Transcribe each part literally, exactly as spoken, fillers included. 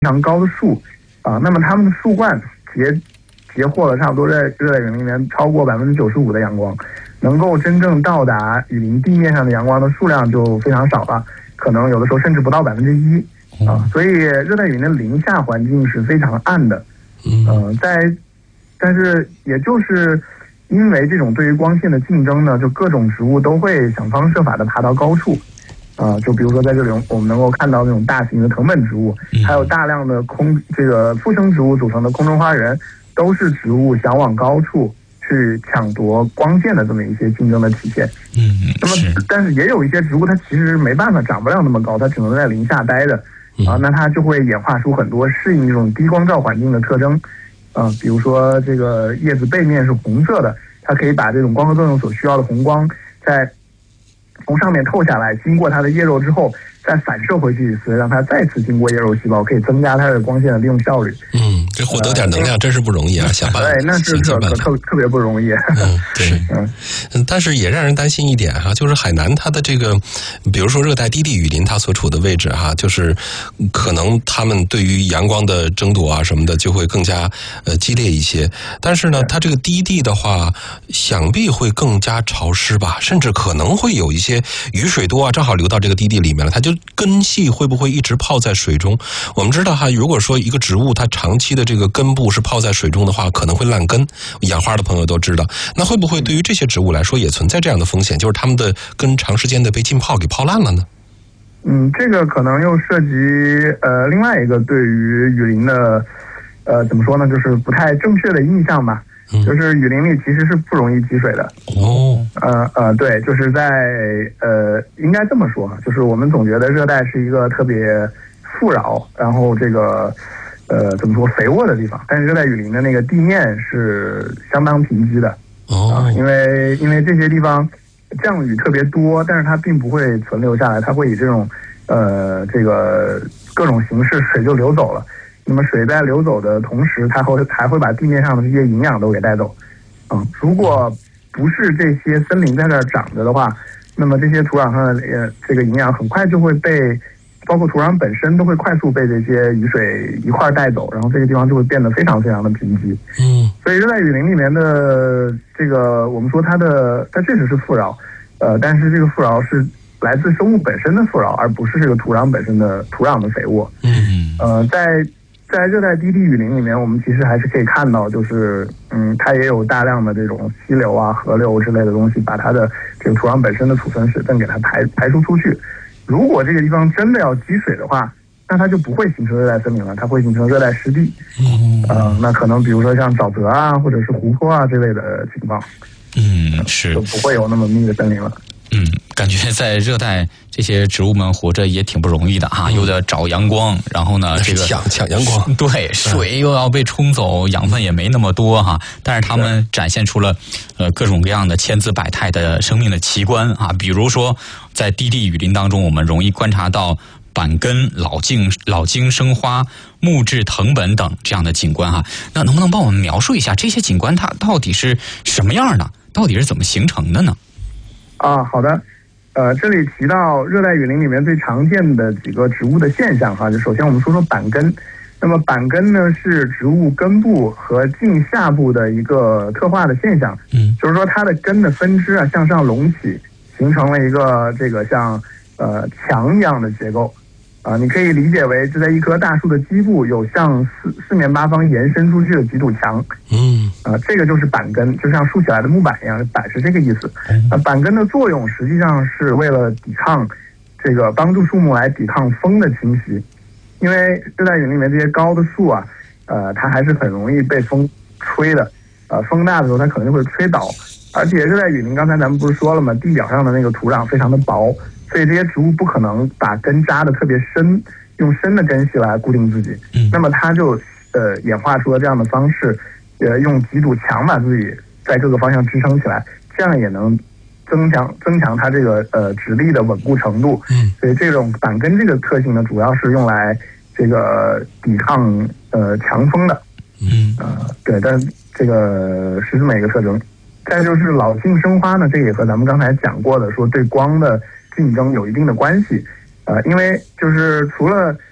常高的树啊，那么它们的树冠截截获了差不多在热带雨林里面超过百分之九十五的阳光，能够真正到达雨林地面上的阳光的数量就非常少了，可能有的时候甚至不到百分之一啊。所以热带雨林的林下环境是非常暗的，呃，在但是也就是因为这种对于光线的竞争呢，就各种植物都会想方设法的爬到高处。啊、呃，就比如说在这里我们能够看到那种大型的藤本植物，还有大量的空这个附生植物组成的空中花园，都是植物想往高处去抢夺光线的这么一些竞争的体现。 嗯， 那么但是也有一些植物它其实没办法长不了那么高，它只能在林下待着啊，那它就会演化出很多适应这种低光照环境的特征啊、呃，比如说这个叶子背面是红色的，它可以把这种光合作用所需要的红光在从上面透下来，经过它的叶肉之后，再反射回去一次，让它再次经过叶肉细胞，可以增加它的光线的利用效率。 嗯，这获得点能量真是不容易啊！呃、想办法， 对，那是特特特别不容易。 嗯，对，嗯，但是也让人担心一点哈，就是海南它的这个，比如说热带低地雨林它所处的位置哈，就是可能他们对于阳光的争夺啊什么的就会更加呃激烈一些。但是呢，它这个低地的话，想必会更加潮湿吧，甚至可能会有一些雨水多啊，正好流到这个低地里面了，它就根系会不会一直泡在水中？我们知道哈，如果说一个植物它长期的这个根部是泡在水中的话，可能会烂根。养花的朋友都知道，那会不会对于这些植物来说也存在这样的风险，就是它们的根长时间的被浸泡给泡烂了呢？ 嗯，这个可能又涉及呃另外一个对于雨林的呃怎么说呢，就是不太正确的印象吧。就是雨林里其实是不容易积水的哦， 呃呃，对，就是在呃，应该这么说哈，就是我们总觉得热带是一个特别富饶，然后这个呃怎么说肥沃的地方，但是热带雨林的那个地面是相当贫瘠的哦、 呃，因为因为这些地方降雨特别多，但是它并不会存留下来，它会以这种呃这个各种形式水就流走了。那么水在流走的同时，它会还会把地面上的这些营养都给带走。嗯，如果不是这些森林在这儿长着的话，那么这些土壤上的呃这个营养很快就会被，包括土壤本身都会快速被这些雨水一块带走，然后这个地方就会变得非常非常的贫瘠。 嗯， 所以热带雨林里面的这个，我们说它的它确实是富饶，呃，但是这个富饶是来自生物本身的富饶，而不是这个土壤本身的土壤的肥沃。 嗯， 呃，在在热带低地雨林里面，我们其实还是可以看到，就是嗯，它也有大量的这种溪流啊、河流之类的东西，把它的这个土壤本身的储存水分给它排排出出去。如果这个地方真的要积水的话，那它就不会形成热带森林了，它会形成热带湿地。嗯，呃，那可能比如说像沼泽啊，或者是湖泊啊这类的情况， 嗯，是就不会有那么密的森林了。 嗯，感觉在热带这些植物们活着也挺不容易的哈， 嗯、 又得找阳光，然后呢，这个抢抢阳光， 对，水又要被冲走，养分也没那么多哈。但是他们展现出了呃各种各样的千姿百态的生命的奇观啊，比如说在低地雨林当中，我们容易观察到板根、老茎、老茎生花、木质藤本等这样的景观哈。那能不能帮我们描述一下这些景观它到底是什么样的？到底是怎么形成的呢？ 啊，好的，呃，这里提到热带雨林里面最常见的几个植物的现象哈，就首先我们说说板根。那么板根呢是植物根部和茎下部的一个特化的现象，嗯，就是说它的根的分支啊向上隆起，形成了一个这个像呃墙一样的结构。啊、呃，你可以理解为，就在一棵大树的基部有向四四面八方延伸出去的几堵墙。嗯，啊、呃，这个就是板根，就像竖起来的木板一样，板是这个意思。那、呃、板根的作用实际上是为了抵抗这个帮助树木来抵抗风的侵袭，因为热带雨林里面这些高的树啊，呃，它还是很容易被风吹的。呃，风大的时候它可能就会吹倒，而且热带雨林刚才咱们不是说了吗？地表上的那个土壤非常的薄。所以这些植物不可能把根扎得特别深，用深的根系来固定自己。嗯，那么它就呃演化出了这样的方式，呃用几堵墙把自己在各个方向支撑起来，这样也能增强增强它这个呃直立的稳固程度。嗯，所以这种板根这个特性呢，主要是用来这个抵抗呃强风的。嗯，呃对，但这个是这么一个特征。再就是老茎生花呢，这个也和咱们刚才讲过的说对光的竞争有一定的关系，呃，因为就是除了这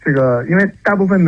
这个因为大部分的